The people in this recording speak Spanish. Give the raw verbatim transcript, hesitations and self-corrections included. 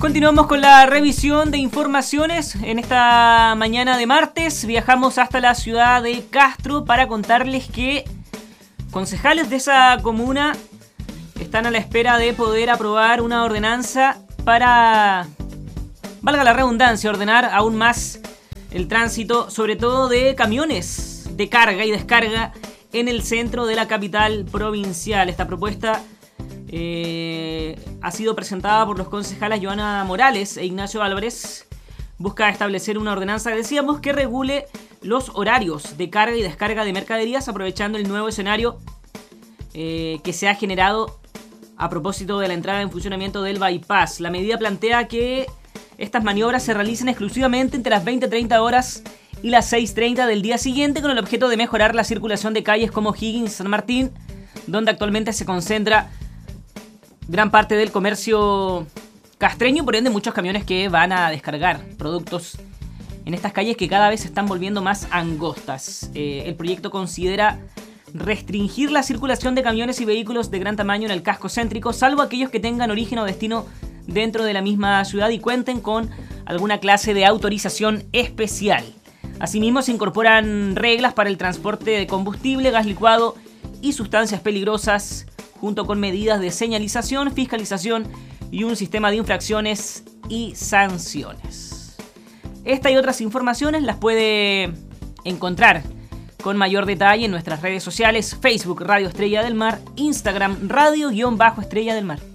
Continuamos con la revisión de informaciones. En esta mañana de martes viajamos hasta la ciudad de Castro para contarles que concejales de esa comuna están a la espera de poder aprobar una ordenanza para, valga la redundancia, ordenar aún más el tránsito, sobre todo de camiones de carga y descarga en el centro de la capital provincial. Esta propuesta Eh, ha sido presentada por los concejales Joana Morales e Ignacio Álvarez. Busca establecer una ordenanza, decíamos, que regule los horarios de carga y descarga de mercaderías, aprovechando el nuevo escenario eh, que se ha generado a propósito de la entrada en funcionamiento del bypass. La medida plantea que estas maniobras se realicen exclusivamente entre las veinte treinta horas y las seis treinta del día siguiente, con el objeto de mejorar la circulación de calles como Higgins y San Martín, donde actualmente se concentra gran parte del comercio castreño, por ende muchos camiones que van a descargar productos en estas calles que cada vez se están volviendo más angostas. Eh, el proyecto considera restringir la circulación de camiones y vehículos de gran tamaño en el casco céntrico, salvo aquellos que tengan origen o destino dentro de la misma ciudad y cuenten con alguna clase de autorización especial. Asimismo, se incorporan reglas para el transporte de combustible, gas licuado y sustancias peligrosas, junto con medidas de señalización, fiscalización y un sistema de infracciones y sanciones. Esta y otras informaciones las puede encontrar con mayor detalle en nuestras redes sociales: Facebook Radio Estrella del Mar, Instagram Radio-Estrella del Mar.